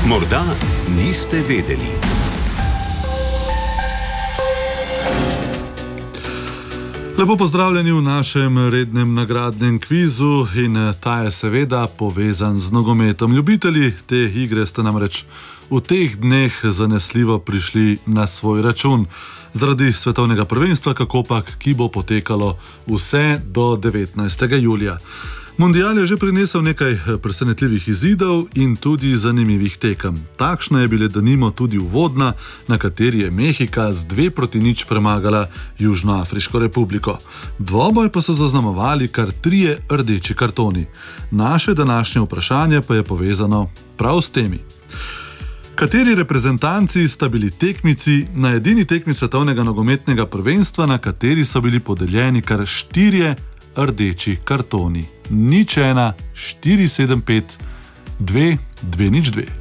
Morda niste vedeli. Lepo pozdravljeni v našem rednem nagradnem kvizu in ta je seveda povezan z nogometom. Ljubitelji te igre ste namreč v teh dneh zanesljivo prišli na svoj račun zaradi svetovnega prvenstva, kakopak, ki bo potekalo vse do 19. julija. Mundial je že prinesel nekaj presenetljivih izidov in tudi zanimivih tekem. Takšna je bila denimo tudi uvodna, na kateri je Mehika z 2-0 premagala Južnoafriško republiko. Dvoboj pa so zaznamovali kar 3 rdeči kartoni. Naše današnje vprašanje pa je povezano prav s temi. Kateri reprezentanci sta bili tekmici na edini tekmi svetovnega nogometnega prvenstva, na kateri so bili podeljeni kar 4 rdeči kartoni? 0-1-4-7-5-2-2-0-2.